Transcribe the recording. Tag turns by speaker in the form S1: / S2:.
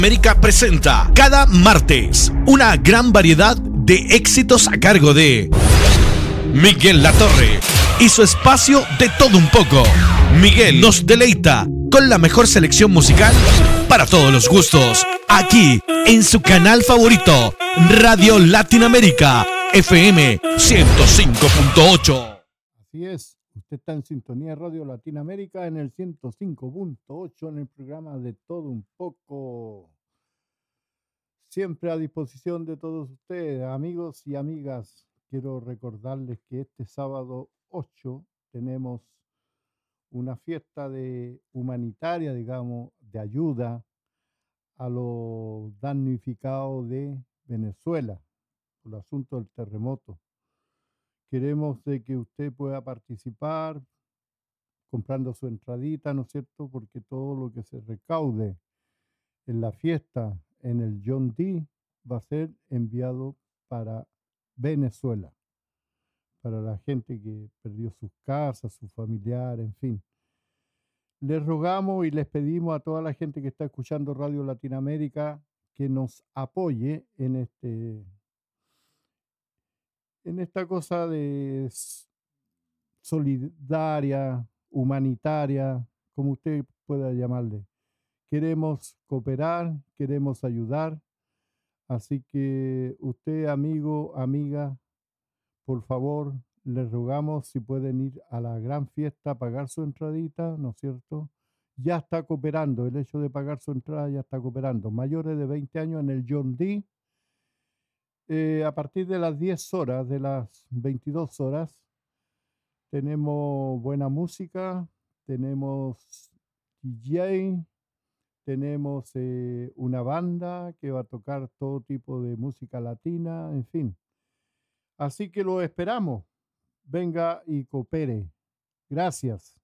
S1: América presenta cada martes una gran variedad de éxitos a cargo de Miguel Latorre y su espacio de todo un poco. Miguel nos deleita con la mejor selección musical para todos los gustos, aquí en su canal favorito, Radio Latinoamérica, FM 105.8.
S2: Así es, usted está en sintonía de Radio Latinoamérica en el 105.8 en el programa de todo un poco. Siempre a disposición de todos ustedes, amigos y amigas. Quiero recordarles que este sábado 8 tenemos una fiesta humanitaria, digamos, de ayuda a los damnificados de Venezuela por el asunto del terremoto. Queremos de que usted pueda participar comprando su entradita, ¿no es cierto? Porque todo lo que se recaude en la fiesta en el John D va a ser enviado para Venezuela, para la gente que perdió sus casas, sus familiares, en fin. Les rogamos y les pedimos a toda la gente que está escuchando Radio Latinoamérica que nos apoye en esta cosa de solidaria, humanitaria, como usted pueda llamarle. Queremos cooperar, queremos ayudar, así que usted, amigo, amiga, por favor, les rogamos si pueden ir a la gran fiesta, pagar su entradita, ¿no es cierto? Ya está cooperando, el hecho de pagar su entrada ya está cooperando. Mayores de 20 años en el John D. A partir de las 10 horas, de las 22 horas, tenemos buena música, tenemos DJ, tenemos una banda que va a tocar todo tipo de música latina, en fin. Así que lo esperamos. Venga y coopere. Gracias.